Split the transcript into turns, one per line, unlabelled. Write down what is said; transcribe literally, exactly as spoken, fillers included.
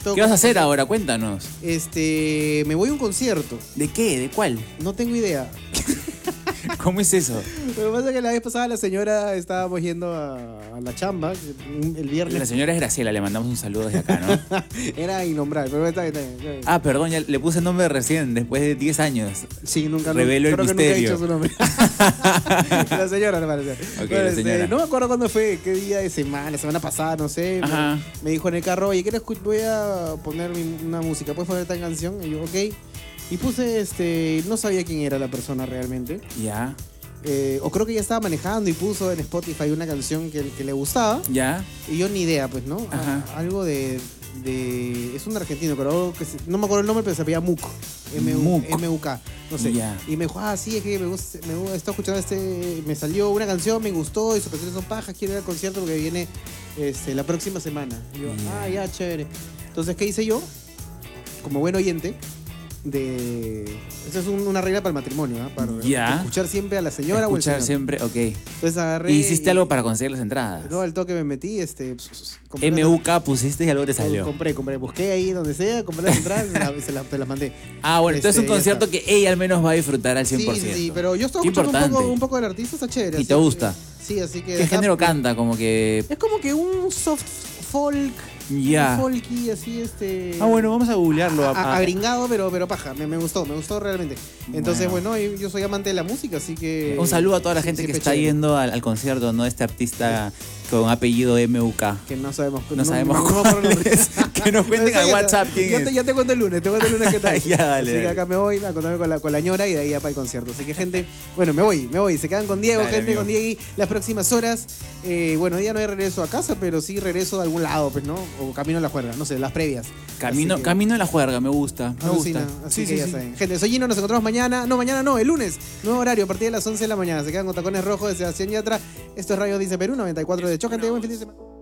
¿Qué vas a hacer ahora? Cuéntanos.
Este, me voy a un concierto.
¿De qué? ¿De cuál?
No tengo idea.
¿Cómo es eso?
Lo que pasa es que la vez pasada la señora estábamos yendo a, a la chamba el viernes.
La señora es Graciela, le mandamos un saludo desde acá, ¿no?
Era innombrable, pero está bien, está bien, está bien.
Ah, perdón, ya le puse nombre recién, después de diez años.
Sí, nunca
Reveló el
creo
misterio.
Que nunca he dicho su nombre. La señora, me parece.
Ok,
Bueno,
la
este,
señora.
no me acuerdo cuándo fue, qué día de semana, la semana pasada, no sé.
Ajá.
Me, me dijo en el carro, oye, ¿quieres escu- voy a poner mi- una música? ¿Puedes poner esta canción? Y yo, ok. Y puse, este, no sabía quién era la persona realmente.
Ya,
Eh, o creo que ya estaba manejando y puso en Spotify una canción que, que le gustaba.
ya.
Y yo ni idea, pues, ¿no?
Ajá.
A- algo de, de... Es un argentino, pero algo que se- no me acuerdo el nombre, pero se veía Muc.
Muc.
M U K. No sé.
Ya.
Y me dijo, ah, sí, es que me gusta, me gusta, estaba escuchando este... Me salió una canción, me gustó, y sus canciones son pajas, quiero ir al concierto porque viene este, la próxima semana. Y yo,
Ya.
ah, ya, chévere. Entonces, ¿qué hice yo? Como buen oyente, de... Esa es un- una regla para el matrimonio, ¿ah? Para
Ya.
escuchar siempre a la señora o el
Escuchar
señor.
siempre, ok.
Entonces agarré...
¿Y hiciste
y-
algo para conseguir las entradas?
No, al toque me metí, este... compré
M
las-
U K pusiste y algo te salió.
Compré, compré, busqué ahí donde sea, compré las entradas y se las, se las- te las mandé.
Ah, bueno, entonces es un
Este, ya
concierto
está.
que ella al menos va a disfrutar al cien por
Sí,
ciento.
sí, sí, pero yo estaba
Qué
escuchando un poco,
importante.
un poco del artista, está chévere.
¿Y
así
te
que-
gusta?
sí, así que...
¿Qué
está-
género canta? Como que...
Es como que un soft folk,
Ya.
un folky, así, este...
Ah, bueno, vamos a googlearlo.
a-
a-
a- agringado, pero, pero paja, me, me gustó, me gustó realmente. Entonces,
Bueno.
bueno, yo yo soy amante de la música, así que...
Un saludo a toda la
sí,
gente que
siempre
está
chévere.
yendo al, al concierto, ¿no? Este artista con apellido M U K.
Que no sabemos.
No sabemos
me acuerdo el
cuál
nombre.
es. Que nos cuenten
Eso
al
ya-
WhatsApp quién
ya
es.
Te, ya te cuento el lunes, te cuento el lunes qué tal.
Ya, dale,
Así que
dale.
acá me voy a contarme con la, con la ñora y de ahí ya para el concierto. Así que, gente, bueno, me voy, me voy. Se quedan con Diego,
Dale,
gente,
amigo.
con Diego las próximas horas. Eh, bueno, ya no hay regreso a casa, pero sí regreso de algún lado, pues, ¿no? O camino a la juerga, no sé, las previas.
Camino,
Así que-
camino en la juerga, me gusta. Me
Alucina,
gusta.
así
Sí,
que
sí,
ya
sí.
saben. Gente, soy Gino, nos encontramos mañana. No, mañana no, el lunes. Nuevo horario, a partir de las once de la mañana. Se quedan con Tacones Rojos de Sebastián Yatra. Esto es Radio Dice Perú, noventa y cuatro de Hecho, gente, buen fin de semana.